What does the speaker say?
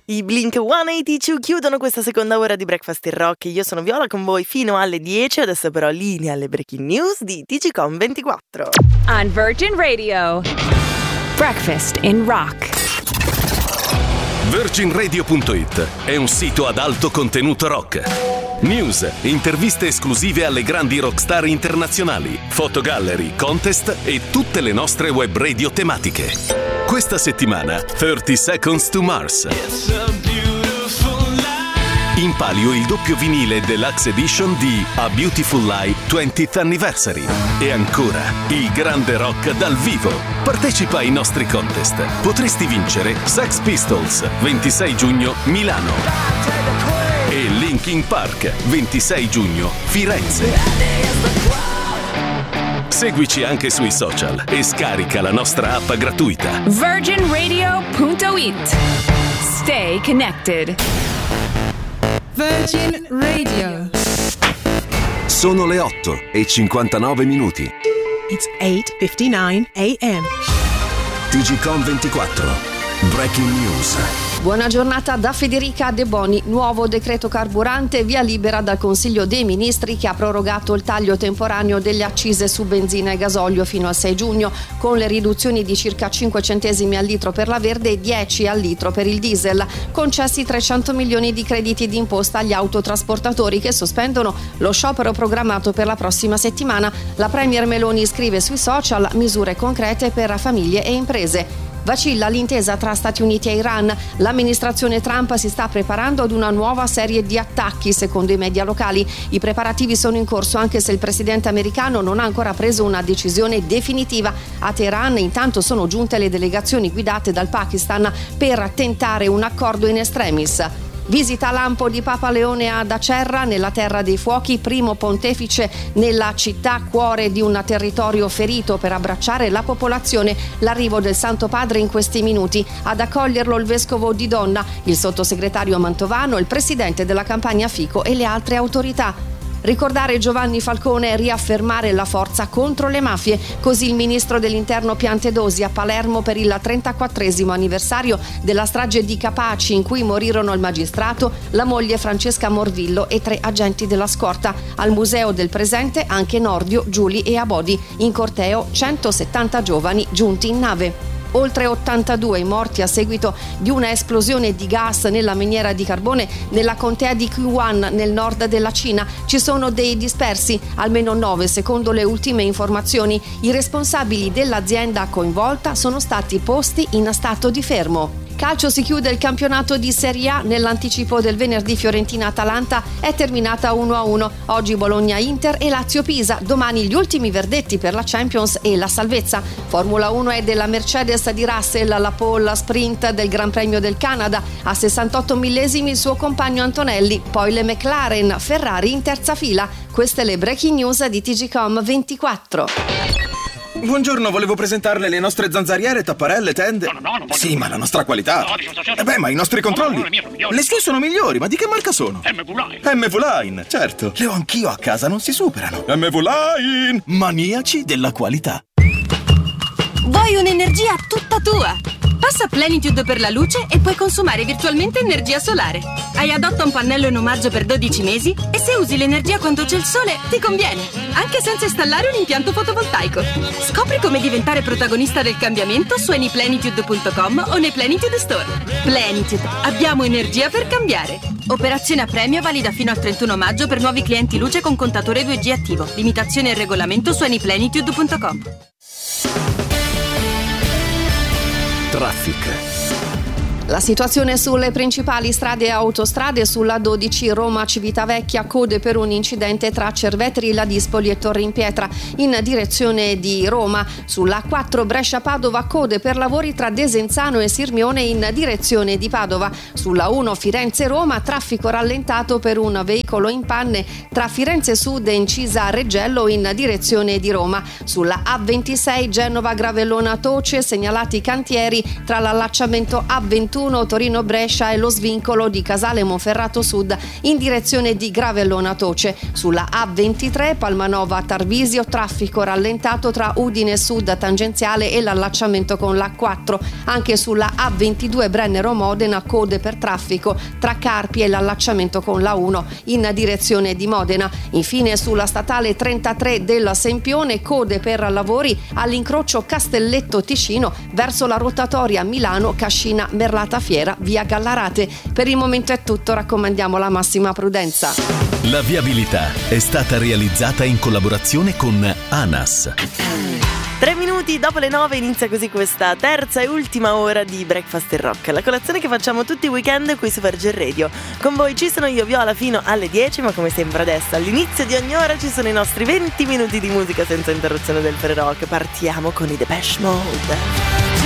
I Blink-182 chiudono questa seconda ora di Breakfast in Rock. Io sono Viola con voi fino alle 10. Adesso però linea alle breaking news di TGcom 24. On Virgin Radio, Breakfast in Rock. VirginRadio.it è un sito ad alto contenuto rock. News, interviste esclusive alle grandi rockstar internazionali, fotogallery, contest e tutte le nostre web radio tematiche. Questa settimana 30 Seconds to Mars. In palio il doppio vinile Deluxe Edition di A Beautiful Lie 20th Anniversary. E ancora, il grande rock dal vivo. Partecipa ai nostri contest. Potresti vincere Sex Pistols, 26 giugno, Milano. E Linkin Park, 26 giugno, Firenze. Seguici anche sui social e scarica la nostra app gratuita. VirginRadio.it. Stay connected. Virgin Radio. Sono le 8:59 minuti. It's 8:59 a.m. TGcom 24. Breaking News. Buona giornata da Federica De Boni. Nuovo decreto carburante, via libera dal Consiglio dei Ministri che ha prorogato il taglio temporaneo delle accise su benzina e gasolio fino al 6 giugno, con le riduzioni di circa 5 centesimi al litro per la verde e 10 al litro per il diesel. Concessi 300 milioni di crediti d'imposta agli autotrasportatori che sospendono lo sciopero programmato per la prossima settimana. La Premier Meloni scrive sui social misure concrete per famiglie e imprese. Vacilla l'intesa tra Stati Uniti e Iran. L'amministrazione Trump si sta preparando ad una nuova serie di attacchi, secondo i media locali. I preparativi sono in corso anche se il presidente americano non ha ancora preso una decisione definitiva. A Teheran intanto sono giunte le delegazioni guidate dal Pakistan per tentare un accordo in extremis. Visita lampo di Papa Leone ad Acerra, nella Terra dei Fuochi, primo pontefice nella città cuore di un territorio ferito per abbracciare la popolazione. L'arrivo del Santo Padre in questi minuti. Ad accoglierlo il vescovo di Donna, il sottosegretario Mantovano, il presidente della campagna Fico e le altre autorità. Ricordare Giovanni Falcone e riaffermare la forza contro le mafie. Così il ministro dell'Interno Piantedosi a Palermo per il 34esimo anniversario della strage di Capaci, in cui morirono il magistrato, la moglie Francesca Morvillo e 3 agenti della scorta. Al Museo del Presente anche Nordio, Giuli e Abodi. In corteo 170 giovani giunti in nave. Oltre 82 i morti a seguito di una esplosione di gas nella miniera di carbone nella contea di Qiyuan nel nord della Cina. Ci sono dei dispersi, almeno 9 secondo le ultime informazioni. I responsabili dell'azienda coinvolta sono stati posti in stato di fermo. Calcio, si chiude il campionato di Serie A. Nell'anticipo del venerdì Fiorentina-Atalanta è terminata 1-1. Oggi Bologna-Inter e Lazio-Pisa. Domani gli ultimi verdetti per la Champions e la salvezza. Formula 1 è della Mercedes di Russell, la pole sprint del Gran Premio del Canada. A 68 millesimi il suo compagno Antonelli. Poi le McLaren, Ferrari in terza fila. Queste le breaking news di TGcom 24. Buongiorno, volevo presentarle le nostre zanzariere, tapparelle, tende. No, Sì, ma la nostra qualità. Ma i nostri controlli. Le sue sono migliori, ma di che marca sono? MV Line, certo. Le ho anch'io a casa, non si superano. MV Line, maniaci della qualità. Vuoi un'energia tutta tua? Passa Plenitude per la luce e puoi consumare virtualmente energia solare. Hai Adotta un pannello in omaggio per 12 mesi e se usi l'energia quando c'è il sole ti conviene, anche senza installare un impianto fotovoltaico. Scopri come diventare protagonista del cambiamento su anyplenitude.com o nei Plenitude Store. Plenitude, abbiamo energia per cambiare. Operazione a premio valida fino al 31 maggio per nuovi clienti luce con contatore 2G attivo. Limitazione e regolamento su anyplenitude.com. Traffic. La situazione sulle principali strade e autostrade: sulla 12 Roma-Civitavecchia, code per un incidente tra Cerveteri, Ladispoli e Torre in Pietra in direzione di Roma. Sulla 4 Brescia-Padova, code per lavori tra Desenzano e Sirmione in direzione di Padova. Sulla 1 Firenze-Roma, traffico rallentato per un veicolo in panne tra Firenze Sud e Incisa Reggello in direzione di Roma. Sulla A26 Genova-Gravellona-Toce, segnalati cantieri tra l'allacciamento A21 A21 Torino-Brescia e lo svincolo di Casale Monferrato Sud in direzione di Gravellona Toce. Sulla A23 Palmanova Tarvisio traffico rallentato tra Udine Sud tangenziale e l'allacciamento con l'A4. Anche sulla A22 Brennero Modena code per traffico tra Carpi e l'allacciamento con l'A1 in direzione di Modena. Infine sulla statale 33 della Sempione code per lavori all'incrocio Castelletto Ticino verso la rotatoria Milano Cascina Merlata Fiera via Gallarate. Per il momento è tutto, raccomandiamo la massima prudenza. La viabilità è stata realizzata in collaborazione con ANAS. 3 minuti dopo le 9 inizia così questa terza e ultima ora di Breakfast in Rock, la colazione che facciamo tutti i weekend qui su Virgin Radio. Con voi ci sono io, Viola, fino alle 10, ma come sempre adesso all'inizio di ogni ora ci sono i nostri 20 minuti di musica senza interruzione del free rock. Partiamo con i Depeche Mode.